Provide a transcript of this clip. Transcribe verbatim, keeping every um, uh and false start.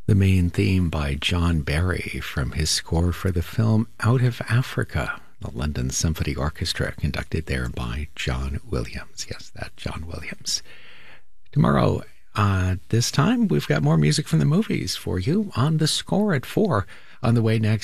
the main theme by John Barry from his score for the film Out of Africa, the London Symphony Orchestra, conducted there by John Williams. Yes, that John Williams. Tomorrow, uh, this time, we've got more music from the movies for you on The Score at four. On the way next,